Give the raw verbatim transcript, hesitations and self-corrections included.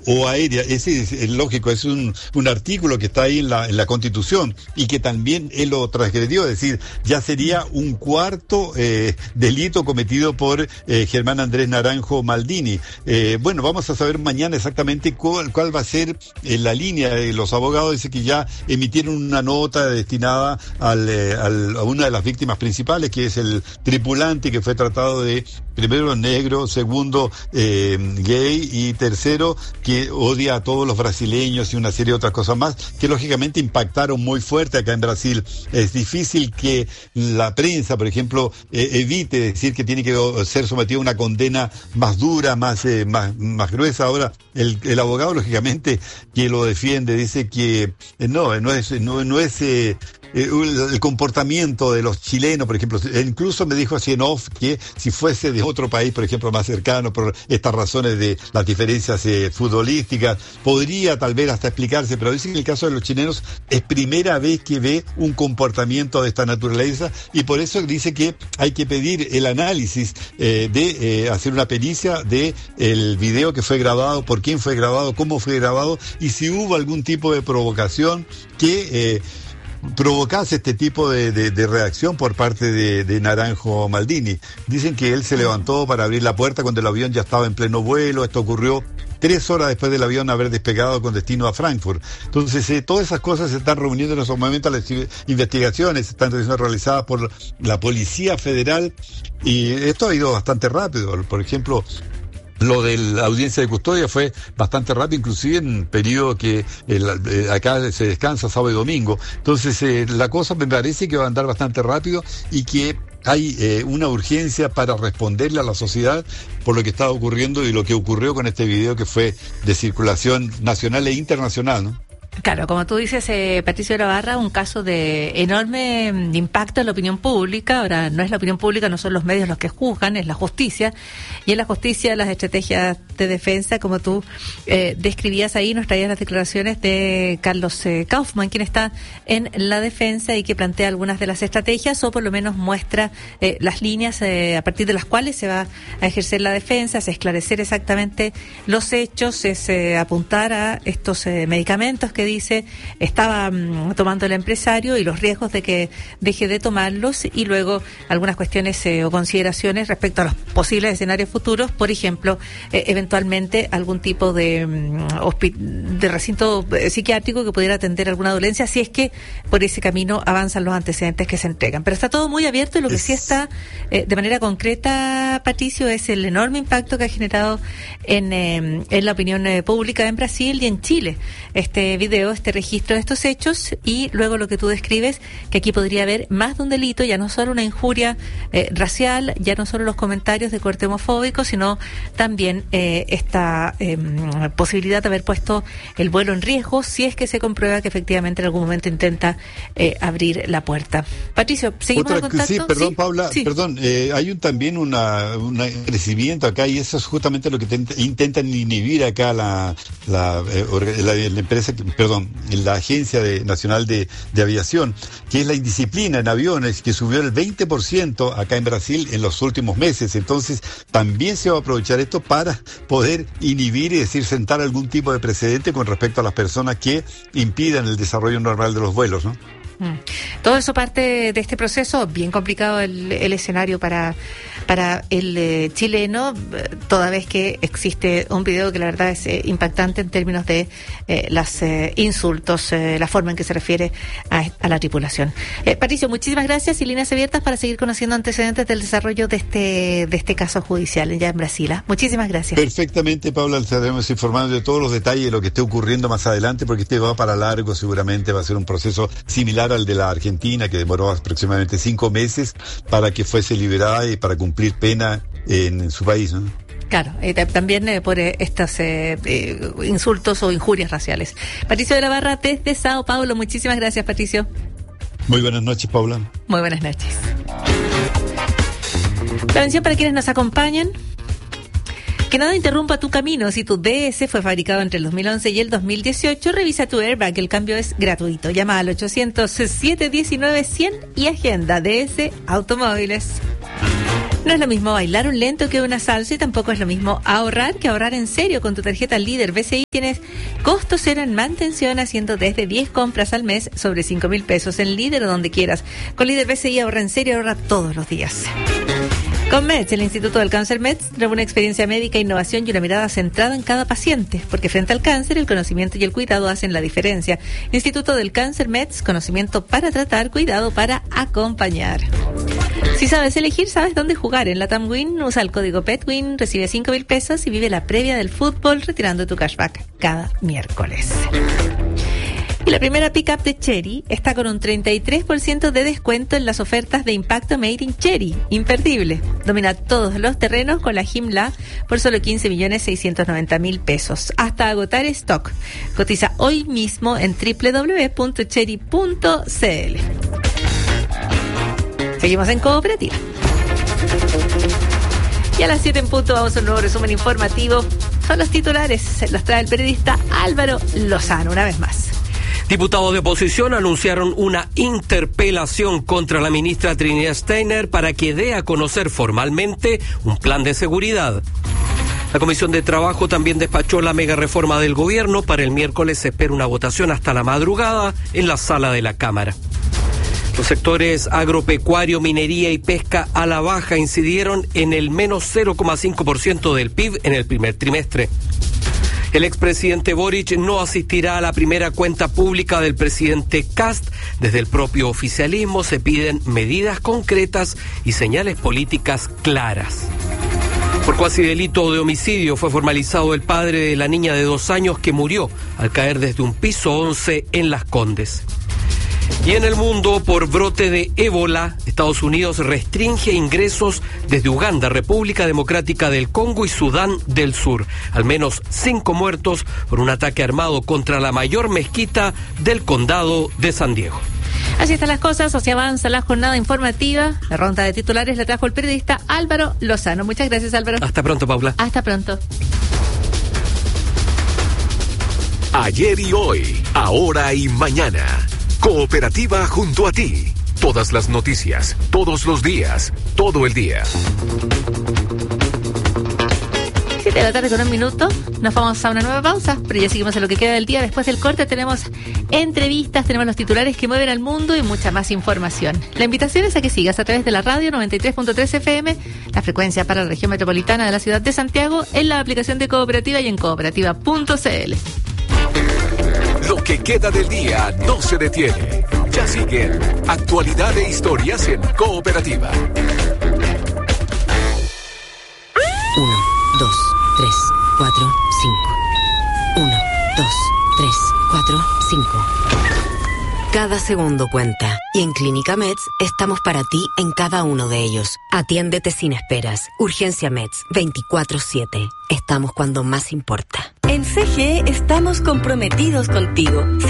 o aérea. Ese es, es lógico, es un, un artículo que está ahí en la, en la Constitución y que también él lo transgredió, es decir, ya sería un cuarto eh, delito cometido por eh, Germán Andrés Naranjo Maldini. Eh, bueno, vamos a saber mañana exactamente cuál, cuál va a ser eh, la línea de los abogados. Dice que ya emitieron una nota destinada al, eh, al, a una de las víctimas principales, que es el tripulante que fue tratado de, primero, negro, segundo, eh, gay, y tercero, que odia a todos los brasileños y una serie de otras cosas más, que lógicamente impactaron muy fuerte acá en Brasil. Es difícil que la prensa, por ejemplo, eh, evite decir que tiene que ser sometido a una condena más dura, más, eh, más, más gruesa. Ahora, el, el abogado, lógicamente, que lo defiende, dice que eh, no, no es, no, no es eh, eh, el comportamiento de los chilenos, por ejemplo. Incluso me dijo así en off que si fuese de otro país, por ejemplo, más cercano, por estas razones de las diferencias eh, futbolísticas, podría tal vez hasta explicarse, pero dice que en el caso de los chilenos es primera vez que ve un comportamiento de esta naturaleza, y por eso dice que hay que pedir el análisis eh, de eh, hacer una pericia de el video que fue grabado, por quién fue grabado, cómo fue grabado, y si hubo algún tipo de provocación que eh, provocase este tipo de, de, de reacción por parte de, de Naranjo Maldini. Dicen que él se levantó para abrir la puerta cuando el avión ya estaba en pleno vuelo. Esto ocurrió tres horas después del avión haber despegado con destino a Frankfurt. Entonces, eh, todas esas cosas se están reuniendo en esos momentos. Las investigaciones están siendo realizadas por la Policía Federal, y esto ha ido bastante rápido. Por ejemplo, lo de la audiencia de custodia fue bastante rápido, inclusive en periodo que eh, eh, acá se descansa sábado y domingo. Entonces, eh, la cosa me parece que va a andar bastante rápido y que hay eh, una urgencia para responderle a la sociedad por lo que está ocurriendo y lo que ocurrió con este video que fue de circulación nacional e internacional, ¿no? Claro, como tú dices, eh, Patricio de la Barra, un caso de enorme impacto en la opinión pública. Ahora, no es la opinión pública, no son los medios los que juzgan, es la justicia. Y en la justicia, las estrategias de defensa, como tú eh, describías ahí, nos traías las declaraciones de Carlos eh, Kaufmann, quien está en la defensa y que plantea algunas de las estrategias, o por lo menos muestra eh, las líneas eh, a partir de las cuales se va a ejercer la defensa, es esclarecer exactamente los hechos, es eh, apuntar a estos eh, medicamentos que dice estaba um, tomando el empresario y los riesgos de que deje de tomarlos, y luego algunas cuestiones eh, o consideraciones respecto a los posibles escenarios futuros, por ejemplo, eh, eventualmente algún tipo de, um, hospi- de recinto eh, psiquiátrico que pudiera atender alguna dolencia, si es que por ese camino avanzan los antecedentes que se entregan. Pero está todo muy abierto, y lo que sí está eh, de manera concreta, Patricio, es el enorme impacto que ha generado en, eh, en la opinión eh, pública en Brasil y en Chile este video, este registro de estos hechos, y luego lo que tú describes, que aquí podría haber más de un delito, ya no solo una injuria eh, racial, ya no solo los comentarios de corte homofóbico, sino también eh, esta eh, posibilidad de haber puesto el vuelo en riesgo, si es que se comprueba que efectivamente en algún momento intenta eh, abrir la puerta. Patricio, ¿seguimos en contacto? Sí, perdón, ¿Sí? Paula, sí. perdón, eh, hay un, también una, un crecimiento acá, y eso es justamente lo que te, intentan inhibir acá la, la, eh, la, la empresa, perdón, la Agencia de, Nacional de, de Aviación, que es la indisciplina en aviones, que subió el veinte por ciento acá en Brasil en los últimos meses. Entonces, también se va a aprovechar esto para poder inhibir, y decir, sentar algún tipo de precedente con respecto a las personas que impidan el desarrollo normal de los vuelos, ¿no? Todo eso parte de este proceso, bien complicado el, el escenario para para el eh, chileno, toda vez que existe un video que la verdad es eh, impactante en términos de eh, los eh, insultos, eh, la forma en que se refiere a, a la tripulación. Eh, Patricio, muchísimas gracias, y líneas abiertas para seguir conociendo antecedentes del desarrollo de este de este caso judicial ya en Brasil. ¿eh? Muchísimas gracias. Perfectamente, Paula, estaremos informando de todos los detalles de lo que esté ocurriendo más adelante, porque este va para largo, seguramente va a ser un proceso similar al de la Argentina, que demoró aproximadamente cinco meses para que fuese liberada y para cumplir pena en, en su país, ¿no? Claro, eh, también eh, por eh, estos eh, eh, insultos o injurias raciales. Patricio de la Barra, desde Sao Paulo, muchísimas gracias, Patricio. Muy buenas noches, Paula. Muy buenas noches. Prevención para quienes nos acompañan. Que nada interrumpa tu camino. Si tu D S fue fabricado entre el dos mil once y el dos mil dieciocho, revisa tu airbag. El cambio es gratuito. Llama al ochocientos, siete diecinueve, cien y agenda. D S Automóviles. No es lo mismo bailar un lento que una salsa y tampoco es lo mismo ahorrar que ahorrar en serio. Con tu tarjeta Líder B C I tienes costo cero en mantención haciendo desde diez compras al mes sobre cinco mil pesos en Líder o donde quieras. Con Líder B C I ahorra en serio, ahorra todos los días. Con MEDS, el Instituto del Cáncer MEDS trae una experiencia médica, innovación y una mirada centrada en cada paciente, porque frente al cáncer el conocimiento y el cuidado hacen la diferencia. Instituto del Cáncer MEDS, conocimiento para tratar, cuidado para acompañar. Si sabes elegir, sabes dónde jugar. En Latam Win, usa el código PETWIN, recibe cinco mil pesos y vive la previa del fútbol retirando tu cashback cada miércoles. Y la primera pick-up de Chery está con un treinta y tres por ciento de descuento en las ofertas de impacto Made in Chery. Imperdible. Domina todos los terrenos con la Jimla por solo quince millones seiscientos noventa mil pesos. Hasta agotar stock. Cotiza hoy mismo en doble u doble u doble u punto chery punto c l. Seguimos en Cooperativa. Y a las siete en punto vamos a un nuevo resumen informativo. Son los titulares. Se los trae el periodista Álvaro Lozano una vez más. Diputados de oposición anunciaron una interpelación contra la ministra Trinidad Steiner para que dé a conocer formalmente un plan de seguridad. La Comisión de Trabajo también despachó la mega reforma del gobierno. Para el miércoles se espera una votación hasta la madrugada en la sala de la Cámara. Los sectores agropecuario, minería y pesca a la baja incidieron en el menos cero coma cinco por ciento del P I B en el primer trimestre. El expresidente Boric no asistirá a la primera cuenta pública del presidente Kast. Desde el propio oficialismo se piden medidas concretas y señales políticas claras. Por cuasi delito de homicidio fue formalizado el padre de la niña de dos años que murió al caer desde un piso once en Las Condes. Y en el mundo, por brote de ébola, Estados Unidos restringe ingresos desde Uganda, República Democrática del Congo y Sudán del Sur. Al menos cinco muertos por un ataque armado contra la mayor mezquita del condado de San Diego. Así están las cosas, así avanza la jornada informativa. La ronda de titulares la trajo el periodista Álvaro Lozano. Muchas gracias, Álvaro. Hasta pronto, Paula. Hasta pronto. Ayer y hoy, ahora y mañana. Cooperativa junto a ti. Todas las noticias, todos los días, todo el día. siete de la tarde con un minuto. Nos vamos a una nueva pausa, pero ya seguimos en lo que queda del día. Después del corte tenemos entrevistas, tenemos los titulares que mueven al mundo y mucha más información. La invitación es a que sigas a través de la radio noventa y tres punto tres F M, la frecuencia para la región metropolitana de la ciudad de Santiago, en la aplicación de Cooperativa y en cooperativa punto c l. Lo que queda del día no se detiene. Ya siguen actualidad e historias en Cooperativa. Uno, dos, tres, cuatro, cinco. Uno, dos, tres, cuatro, cinco. Cada segundo cuenta. Y en Clínica Meds estamos para ti en cada uno de ellos. Atiéndete sin esperas. Urgencia Meds veinticuatro siete. Estamos cuando más importa. En C G E estamos comprometidos contigo.